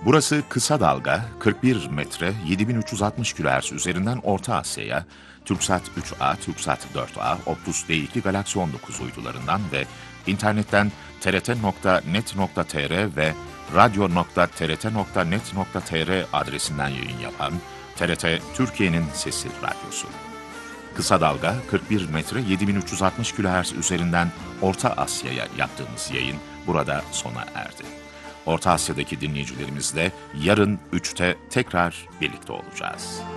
Burası kısa dalga 41 metre 7360 kHz üzerinden Orta Asya'ya Türksat 3A, Türksat 4A, Optus D2 Galaxy 19 uydularından ve internetten trt.net.tr ve radyo.trt.net.tr adresinden yayın yapan TRT Türkiye'nin Sesi Radyosu. Kısa dalga 41 metre 7360 kHz üzerinden Orta Asya'ya yaptığımız yayın burada sona erdi. Orta Asya'daki dinleyicilerimizle yarın 3'te tekrar birlikte olacağız.